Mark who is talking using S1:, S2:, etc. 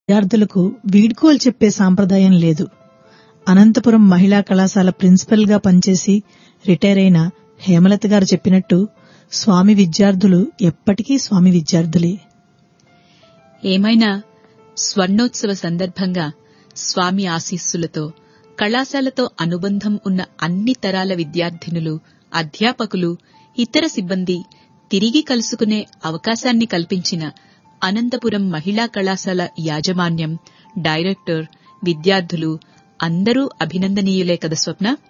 S1: విద్యార్థులకు వీడ్కోలు చెప్పే సాంప్రదాయం లేదు. అనంతపురం మహిళా కళాశాల ప్రిన్సిపల్ గా పనిచేసి రిటైర్ అయిన హేమలత గారు చెప్పినట్టు స్వామి విద్యార్థులు ఎప్పటికీ స్వామి విద్యార్థులే.
S2: ఏమైనా స్వర్ణోత్సవ సందర్భంగా స్వామి ఆశీస్సులతో కళాశాలతో అనుబంధం ఉన్న అన్ని తరాల విద్యార్థినులు, అధ్యాపకులు, ఇతర సిబ్బంది తిరిగి కలుసుకునే అవకాశాన్ని కల్పించిన అనంతపురం మహిళా కళాశాల యాజమాన్యం, డైరెక్టర్, విద్యార్థులు అందరూ అభినందనీయులే కదా స్వప్న.